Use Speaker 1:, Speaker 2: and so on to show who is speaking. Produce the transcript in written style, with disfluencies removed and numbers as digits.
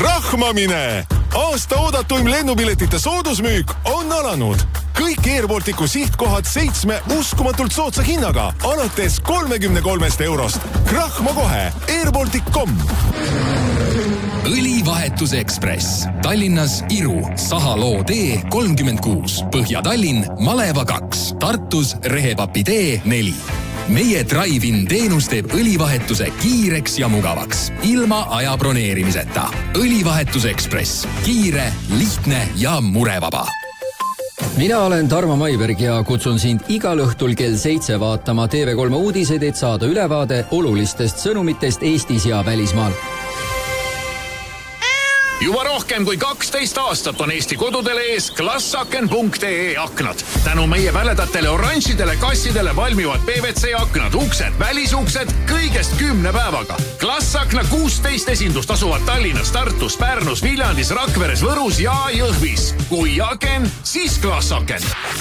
Speaker 1: Rahmamine! Aasta oodatuim lennupiletite soodusmüük on alanud. Kõik Airbalticu sihtkohad 7 uskumatult soodsa hinnaga, alates 33 €. Rahma kohe! Airbaltic.com.
Speaker 2: Õlivahetusekspress. Tallinnas Iru, Sahaloo tee 36, Põhja-Tallinn, Maleva 2, Tartus Rehepapi tee 4. Meie Drive-in teenus teeb õlivahetuse kiireks ja mugavaks, ilma aja broneerimiseta. Õlivahetusekspress. Kiire, lihtne ja murevaba.
Speaker 3: Mina olen Tarmo Maiberg ja kutsun sind igal õhtul kell 7 vaatama TV3 uudiseid, et saada ülevaade olulistest sõnumitest Eestis ja välismaal.
Speaker 4: Juba rohkem kui 12 aastat on Eesti kodudele ees Glassaken.ee aknad. Tänu meie väledatele oranžidele kassidele valmivad PVC aknad, uksed, välisuksed kõigest 10 päevaga. Glassakna 16 esindust asuvad Tallinnas, Tartus, Pärnus, Viljandis, Rakveres, Võrus ja Jõhvis. Kui aken, siis Glassaken.